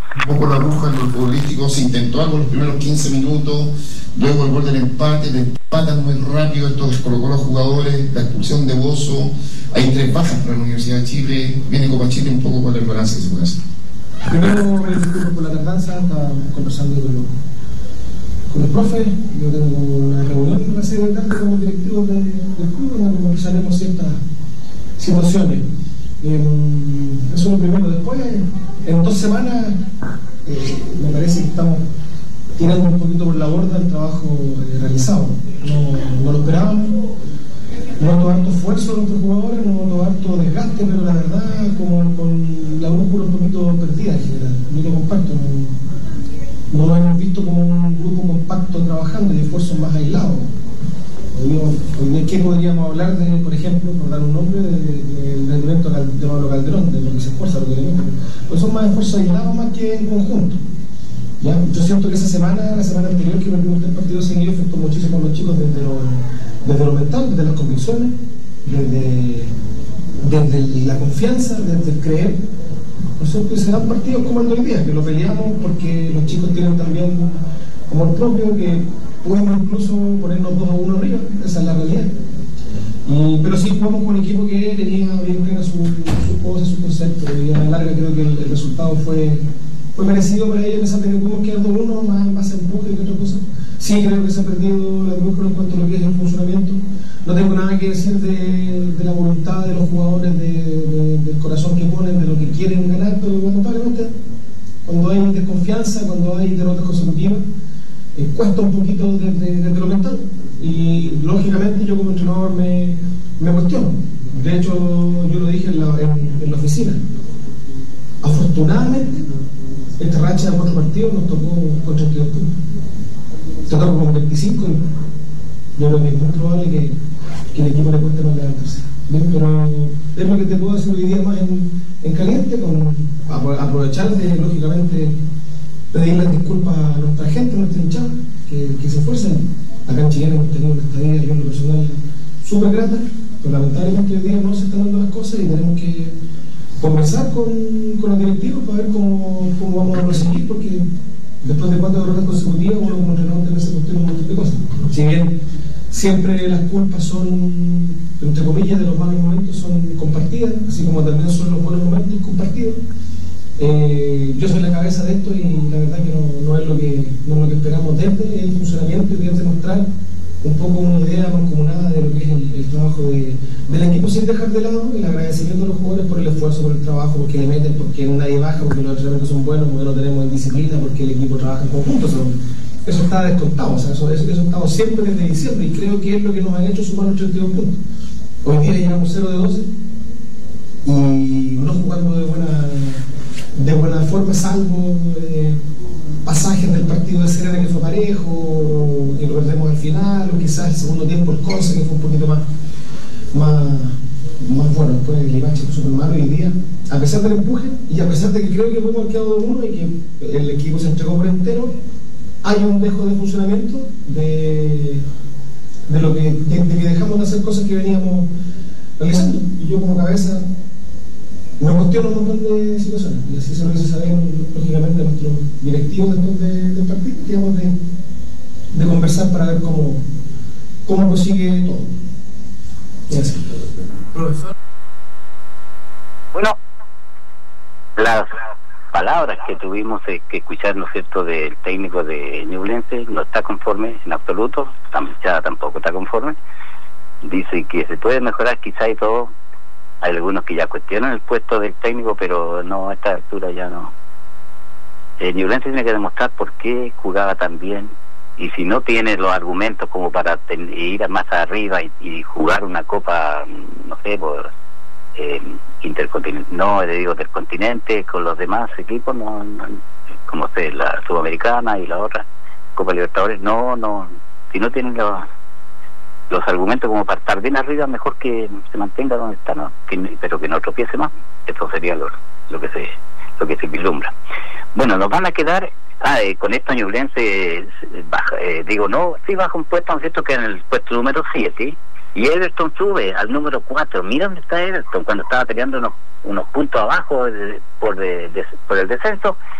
un poco la bruja en lo futbolístico, se intentó algo en los primeros 15 minutos, luego el gol del empate, le empatan muy rápido, esto descolocó a los jugadores, la expulsión de Bozo, hay 3 bajas para la Universidad de Chile, viene Copa Chile un poco con el balance que se puede hacer. Primero, me disculpo por la tardanza, estaba conversando con el profe, yo tengo una reunión en la sede de tarde con los directivos del club, donde conversaremos ciertas situaciones. Eso es lo primero. Después, en 2 semanas, me parece que estamos tirando un poquito por la borda el trabajo realizado. No lo esperábamos, no noto harto esfuerzo de nuestros jugadores, no noto harto desgaste, pero la verdad, como con la brújula un poquito perdida en general. Yo lo comparto, no lo hemos visto como un grupo compacto trabajando y esfuerzos más aislados. ¿De qué podríamos hablar de, por ejemplo, por dar un nombre, del rendimiento de Pablo Calderón, de lo que se esfuerza, pues son más esfuerzos aislados más que en conjunto? ¿Ya? Yo siento que la semana anterior que perdimos 3 partidos seguidos afectó muchísimo a los chicos desde lo mental, desde las convicciones, desde la confianza, desde el creer. Por eso que se dan partidos como el de hoy día, que lo peleamos porque los chicos tienen también amor propio, que podemos incluso ponernos 2-1 arriba, esa es la realidad. Pero sí jugamos con un equipo que tenía bien claras sus cosas, sus conceptos, y a la larga creo que el resultado fue merecido para ellos, a pesar de que pudimos quedar 2-1 más en base a empuje que otra cosa. Sí creo que se ha perdido la brújula en cuanto a lo que es el funcionamiento. No tengo nada que decir de la voluntad de los jugadores, del corazón que ponen, de lo que quieren ganar, pero lamentablemente cuando hay desconfianza, cuando hay derrotas consecutivas, cuesta un poquito desde lo mental. Y lógicamente yo como entrenador me cuestiono. De hecho, yo lo dije en la oficina. Afortunadamente, esta racha de 4 partidos nos tocó con 32 puntos. Se tocó con 25 y yo creo que es muy probable que el equipo le cueste más levantarse. Bien, pero es lo que te puedo decir hoy día más en caliente, aprovechar de, lógicamente, pedirles disculpas a nuestra gente, a nuestra hinchada, que se esfuercen. Acá en Chile hemos tenido una estadía, yo en lo personal, súper grata, pero lamentablemente hoy día no se están dando las cosas y tenemos que conversar con los directivos para ver cómo vamos a proseguir, porque después de 4 derrotas consecutivas uno como entrenador tiene que se cuestiona un montón de cosas. Si bien siempre las culpas son, entre comillas, de los malos momentos son compartidas, así como también son los buenos momentos compartidos. Yo soy la cabeza de esto y la verdad que no es lo que esperamos desde el funcionamiento y desde mostrar un poco una idea mancomunada de lo que es el trabajo del equipo, sin dejar de lado el agradecimiento a los jugadores por el esfuerzo, por el trabajo, porque le meten, porque nadie baja, porque los entrenamientos son buenos, porque no tenemos disciplina, porque el equipo trabaja en conjunto. Eso está descontado, o sea, eso estado siempre desde diciembre y creo que es lo que nos han hecho sumar los 32 puntos. Hoy día llegamos 0 de 12 y no jugando de buena forma, salvo pasajes del partido de Serena que fue parejo, que lo perdemos al final, o quizás el segundo tiempo el Conce que fue un poquito más bueno. Después el Limache fue súper malo hoy día, a pesar del empuje y a pesar de que creo que fuimos quedado 2-1 y que el equipo se entregó por entero, hay un dejo de funcionamiento de que dejamos de hacer cosas que veníamos realizando, y yo como cabeza me cuestiono un montón de situaciones, y así se lo hice saber lógicamente a nuestros directivos después del partido, digamos, de conversar para ver cómo prosigue todo. Gracias. Profesor. Bueno, las palabras que tuvimos que escuchar, ¿no es cierto?, del técnico de Ñublense, no está conforme en absoluto, Chada tampoco está conforme, dice que se puede mejorar quizá y todo. Hay algunos que ya cuestionan el puesto del técnico, pero no, a esta altura ya no. Ñublense tiene que demostrar por qué jugaba tan bien, y si no tiene los argumentos como para ir más arriba y jugar una copa, no sé, por intercontinente, no le digo del continente, con los demás equipos, no, como sé, la Sudamericana y la otra, Copa Libertadores, no, si no tienen los argumentos como para estar bien arriba, mejor que se mantenga donde está, ¿no? Pero que no tropiece más. Eso sería lo que se vislumbra. Bueno, nos van a quedar con esto Ñublense baja, baja un puesto, ¿no es cierto?, que en el puesto número 7, y Everton sube al número 4. Mira dónde está Everton cuando estaba peleando unos puntos abajo por el descenso.